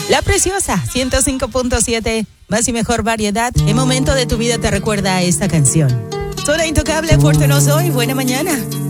La Preciosa, 105.7, más y mejor variedad. ¿Qué momento de tu vida te recuerda a esta canción? Zona Intocable, Puerto Noso y buena mañana.